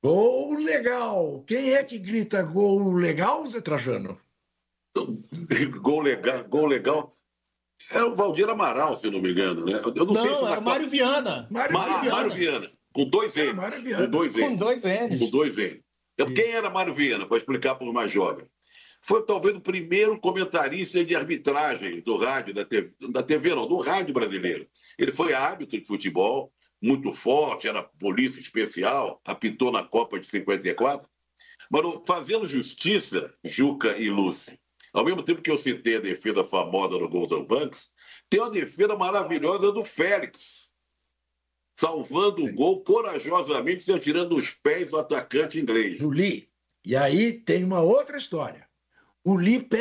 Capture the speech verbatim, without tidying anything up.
Gol legal. Quem é que grita gol legal, Zé Trajano? Gol legal, gol legal. É o Valdir Amaral, se não me engano, né? Eu não, não sei se era na... Mário Viana. Mário, Mário, Viana. Mário Viana, com dois N. Com dois N. Com dois N's. Com dois N. Quem era Mário Viana? Para explicar para os mais jovens. Foi talvez o primeiro comentarista de arbitragem do rádio, da T V, da T V não, do rádio brasileiro. Ele foi árbitro de futebol, muito forte, era polícia especial, apitou na Copa de cinquenta e quatro. Mas fazendo justiça, Juca e Lúcio, ao mesmo tempo que eu citei a defesa famosa do Golden Banks, tem uma defesa maravilhosa do Félix, salvando o gol corajosamente, se atirando nos pés do atacante inglês. Do Lee. E aí tem uma outra história. O Lee